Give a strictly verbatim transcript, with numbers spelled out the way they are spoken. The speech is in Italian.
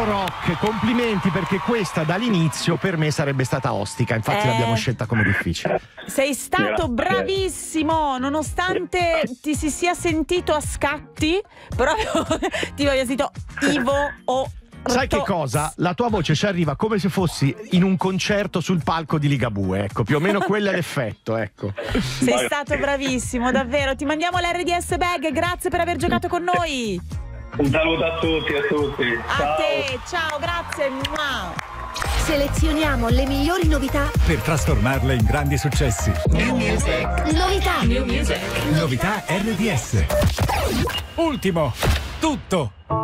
Italo rock, complimenti, perché questa dall'inizio per me sarebbe stata ostica, infatti Eh. l'abbiamo scelta come difficile. Sei stato Grazie. bravissimo, nonostante ti si sia sentito a scatti, proprio ti avevo sentito Ivo o Sai che cosa? La tua voce ci arriva come se fossi in un concerto sul palco di Ligabue, ecco, più o meno quello è l'effetto, ecco. Sei stato bravissimo, davvero. Ti mandiamo l'R D S Bag, grazie per aver giocato con noi. Un saluto a tutti, a tutti. A Ciao. te, ciao, grazie. Mua. Selezioniamo le migliori novità. Per trasformarle in grandi successi. Novità. Novità R D S. Ultimo. Tutto.